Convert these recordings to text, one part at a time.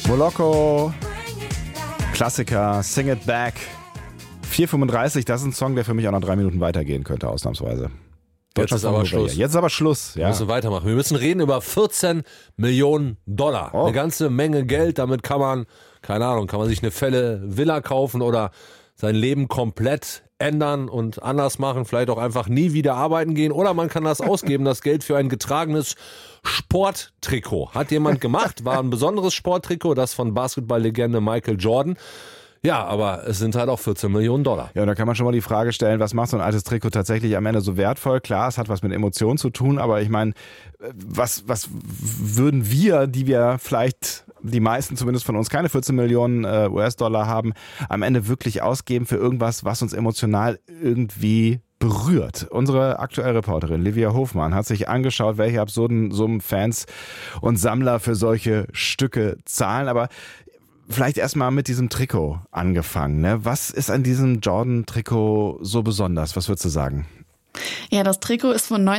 Moloko, Klassiker, Sing It Back. 4:35, das ist ein Song, der für mich auch noch 3 Minuten weitergehen könnte, ausnahmsweise. Jetzt ist aber Schluss. Jetzt ist aber Schluss. Ja. Wir müssen weitermachen. Wir müssen reden über 14 Millionen $. Oh. Eine ganze Menge Geld. Damit kann man, keine Ahnung, kann man sich eine fette Villa kaufen oder sein Leben komplett ändern und anders machen. Vielleicht auch einfach nie wieder arbeiten gehen. Oder man kann das ausgeben, das Geld für ein getragenes Sporttrikot. Hat jemand gemacht. War ein besonderes Sporttrikot, das von Basketballlegende Michael Jordan. Ja, aber es sind halt auch 14 Millionen $. Ja, und da kann man schon mal die Frage stellen, was macht so ein altes Trikot tatsächlich am Ende so wertvoll? Klar, es hat was mit Emotionen zu tun, aber ich meine, was würden wir, die wir vielleicht, die meisten zumindest von uns, keine 14 Millionen US-Dollar haben, am Ende wirklich ausgeben für irgendwas, was uns emotional irgendwie berührt? Unsere aktuelle Reporterin Livia Hofmann hat sich angeschaut, welche absurden Summen Fans und Sammler für solche Stücke zahlen, aber vielleicht erstmal mit diesem Trikot angefangen. Ne? Was ist an diesem Jordan-Trikot so besonders? Was würdest du sagen? Ja, das Trikot ist von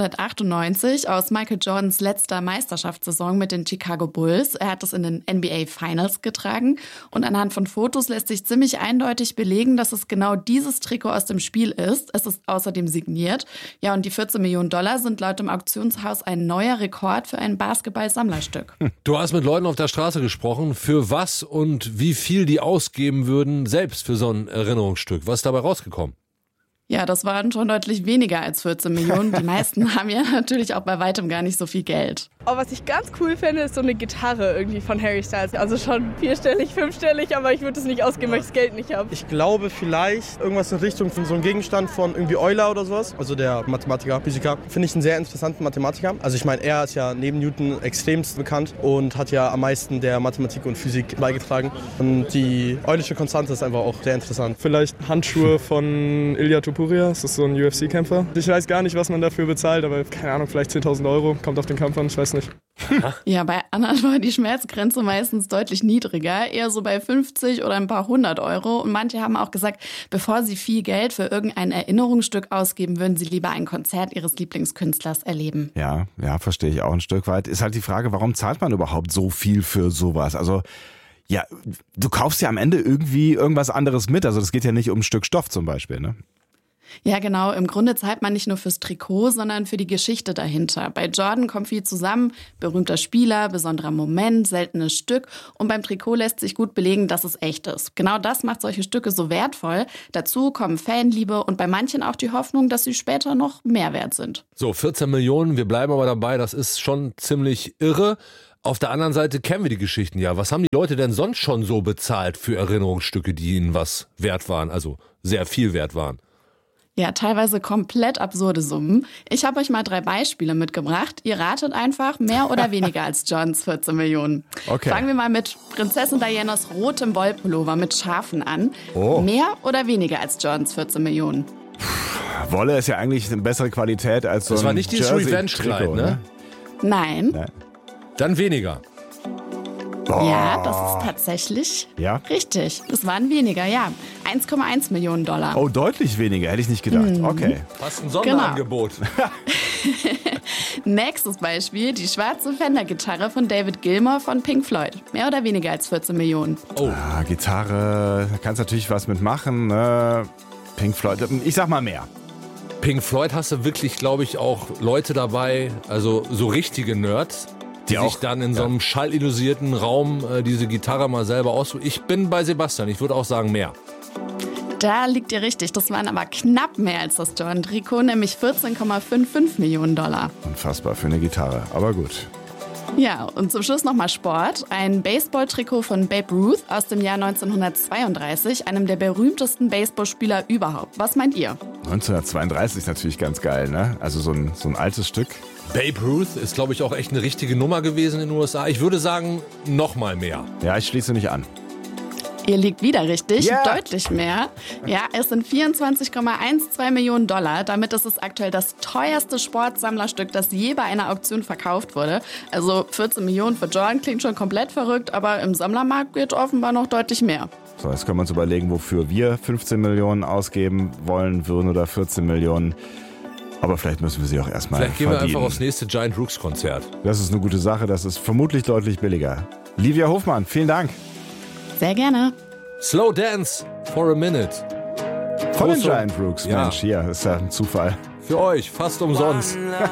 1998 aus Michael Jordans letzter Meisterschaftssaison mit den Chicago Bulls. Er hat es in den NBA Finals getragen und anhand von Fotos lässt sich ziemlich eindeutig belegen, dass es genau dieses Trikot aus dem Spiel ist. Es ist außerdem signiert. Ja, und die 14 Millionen $, sind laut dem Auktionshaus ein neuer Rekord für ein Basketball-Sammlerstück. Du hast mit Leuten auf der Straße gesprochen, für was und wie viel die ausgeben würden, selbst für so ein Erinnerungsstück. Was ist dabei rausgekommen? Ja, das waren schon deutlich weniger als 14 Millionen. Die meisten haben ja natürlich auch bei weitem gar nicht so viel Geld. Aber was ich ganz cool finde, ist so eine Gitarre irgendwie von Harry Styles. Also schon 4-stellig, 5-stellig, aber ich würde es nicht ausgeben, weil ich das Geld nicht habe. Ich glaube vielleicht irgendwas in Richtung von so einem Gegenstand von irgendwie Euler oder sowas. Also der Mathematiker, Physiker. Finde ich einen sehr interessanten Mathematiker. Also ich meine, er ist ja neben Newton extremst bekannt und hat ja am meisten der Mathematik und Physik beigetragen. Und die Eulersche Konstante ist einfach auch sehr interessant. Vielleicht Handschuhe von Ilya Topuria, das ist so ein UFC-Kämpfer. Ich weiß gar nicht, was man dafür bezahlt, aber keine Ahnung, vielleicht 10.000 €, kommt auf den Kampf an, ich weiß nicht. Ja, bei anderen war die Schmerzgrenze meistens deutlich niedriger, eher so bei 50 oder ein paar 100 €. Und manche haben auch gesagt, bevor sie viel Geld für irgendein Erinnerungsstück ausgeben, würden sie lieber ein Konzert ihres Lieblingskünstlers erleben. Ja, verstehe ich auch ein Stück weit. Ist halt die Frage, warum zahlt man überhaupt so viel für sowas? Also ja, du kaufst ja am Ende irgendwie irgendwas anderes mit. Also das geht ja nicht um ein Stück Stoff zum Beispiel, ne? Ja, genau. Im Grunde zahlt man nicht nur fürs Trikot, sondern für die Geschichte dahinter. Bei Jordan kommt viel zusammen. Berühmter Spieler, besonderer Moment, seltenes Stück. Und beim Trikot lässt sich gut belegen, dass es echt ist. Genau das macht solche Stücke so wertvoll. Dazu kommen Fanliebe und bei manchen auch die Hoffnung, dass sie später noch mehr wert sind. So, 14 Millionen, wir bleiben aber dabei. Das ist schon ziemlich irre. Auf der anderen Seite kennen wir die Geschichten ja. Was haben die Leute denn sonst schon so bezahlt für Erinnerungsstücke, die ihnen was wert waren, also sehr viel wert waren? Ja, teilweise komplett absurde Summen. Ich habe euch mal 3 Beispiele mitgebracht. Ihr ratet einfach mehr oder weniger als Jordans 14 Millionen. Okay. Fangen wir mal mit Prinzessin Dianas rotem Wollpullover mit Schafen an. Oh. Mehr oder weniger als Jordans 14 Millionen? Wolle ist ja eigentlich eine bessere Qualität als so ein Das war nicht dieses Jersey-Trikot, Revenge-Kleid, ne? Nein. Dann weniger. Oh. Ja, das ist tatsächlich richtig. Es waren weniger, ja. 1,1 Millionen $. Oh, deutlich weniger, hätte ich nicht gedacht. Okay. Fast ein Sonderangebot. Nächstes Beispiel, die schwarze Fender-Gitarre von David Gilmour von Pink Floyd. Mehr oder weniger als 14 Millionen. Oh. Ah, Gitarre, da kannst natürlich was mitmachen. Ne? Pink Floyd, ich sag mal mehr. Pink Floyd hast du wirklich, glaube ich, auch Leute dabei, also so richtige Nerds, die sich dann in so einem schallilusierten Raum diese Gitarre mal selber aussuchen. Ich bin bei Sebastian, ich würde auch sagen mehr. Da liegt ihr richtig. Das waren aber knapp mehr als das Jordan-Trikot, nämlich 14,55 Millionen $. Unfassbar für eine Gitarre, aber gut. Ja, und zum Schluss nochmal Sport. Ein Baseball-Trikot von Babe Ruth aus dem Jahr 1932, einem der berühmtesten Baseballspieler überhaupt. Was meint ihr? 1932 ist natürlich ganz geil, ne? Also so ein altes Stück. Babe Ruth ist, glaube ich, auch echt eine richtige Nummer gewesen in den USA. Ich würde sagen, noch mal mehr. Ja, ich schließe mich an. Ihr liegt wieder richtig, Yeah. deutlich mehr. Ja, es sind 24,12 Millionen $. Damit ist es aktuell das teuerste Sportsammlerstück, das je bei einer Auktion verkauft wurde. Also 14 Millionen für Jordan klingt schon komplett verrückt, aber im Sammlermarkt geht offenbar noch deutlich mehr. So, jetzt können wir uns überlegen, wofür wir 15 Millionen ausgeben wollen würden oder 14 Millionen. Aber vielleicht müssen wir sie auch erstmal Vielleicht gehen wir verdienen. einfach aufs nächste Giant Rooks Konzert. Das ist eine gute Sache, das ist vermutlich deutlich billiger. Livia Hofmann, vielen Dank. Sehr gerne. Slow Dance for a Minute. Von den Giant Rooks, Ja. Mensch, hier, ist ja ein Zufall. Für euch, fast umsonst.